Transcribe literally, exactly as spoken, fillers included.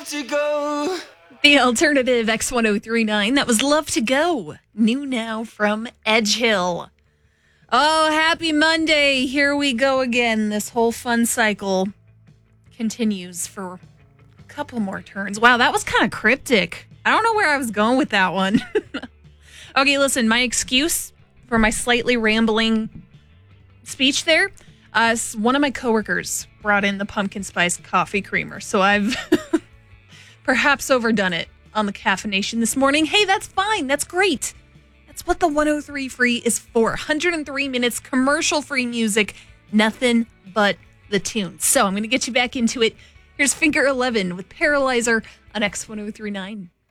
love to go. The alternative X ten thirty-nine. That was Love to Go. New now from Edge Hill. Oh, happy Monday. Here we go again. This whole fun cycle continues for a couple more turns. Wow, that was kind of cryptic. I don't know where I was going with that one. Okay, listen, my excuse for my slightly rambling speech there, uh, one of my coworkers brought in the pumpkin spice coffee creamer, so I've perhaps overdone it on the caffeination this morning. Hey, that's fine. That's great. That's what the one oh three Free is for. one hundred three minutes, commercial-free music, nothing but the tunes. So I'm going to get you back into it. Here's Finger eleven with Paralyzer on X ten thirty-nine.